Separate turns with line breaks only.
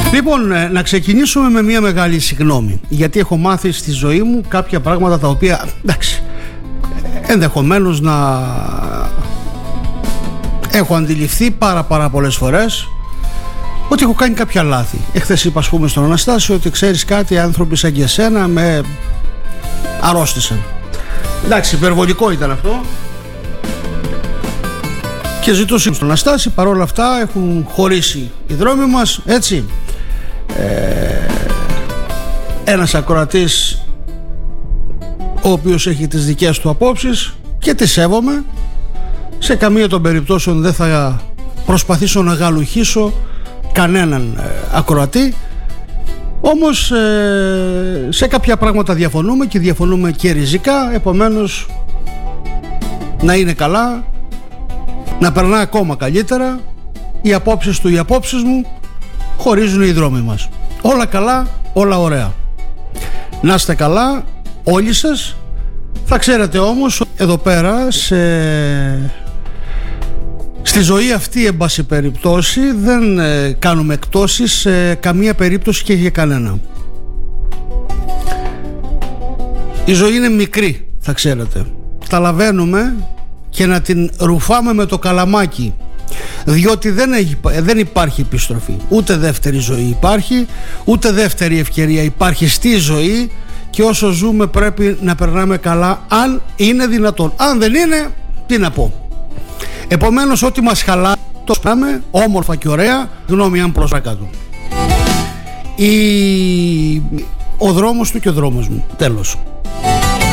Λοιπόν, να ξεκινήσουμε με μια μεγάλη συγγνώμη, γιατί έχω μάθει στη ζωή μου κάποια πράγματα τα οποία, εντάξει, ενδεχομένως να έχω αντιληφθεί πάρα πολλές φορές ότι έχω κάνει κάποια λάθη. Εχθές είπα, ας πούμε, στον Αναστάσιο ότι ξέρεις κάτι, άνθρωποι σαν και εσένα με αρρώστησαν. Εντάξει, υπερβολικό ήταν αυτό και ζητώ συγγνώμη στον Αναστάση. Παρόλα αυτά έχουν χωρίσει οι δρόμοι μας, έτσι. Ένας ακροατής ο οποίος έχει τις δικές του απόψεις και τις σέβομαι. Σε καμία των περιπτώσεων δεν θα προσπαθήσω να γαλουχίσω κανέναν ακροατή. Όμως σε κάποια πράγματα διαφωνούμε και διαφωνούμε και ριζικά. Επομένως, να είναι καλά, να περνά ακόμα καλύτερα. Οι απόψεις του, οι απόψεις μου χωρίζουν οι δρόμοι μας. Όλα καλά, όλα ωραία. Να είστε καλά όλοι σας. Θα ξέρετε όμως, εδώ πέρα στη ζωή αυτή, εν πάση περιπτώσει, δεν κάνουμε εκτόσεις σε καμία περίπτωση και για κανένα. Η ζωή είναι μικρή, θα ξέρετε. Καταλαβαίνουμε και να την ρουφάμε με το καλαμάκι, διότι δεν υπάρχει επιστροφή. Ούτε δεύτερη ζωή υπάρχει, ούτε δεύτερη ευκαιρία υπάρχει στη ζωή. Και όσο ζούμε πρέπει να περνάμε καλά, αν είναι δυνατόν. Αν δεν είναι, τι να πω. Επομένως, ό,τι μας χαλάει το σπάμε όμορφα και ωραία, γνώμη αν προσράκα του. Ο δρόμος του και ο δρόμος μου. Τέλος.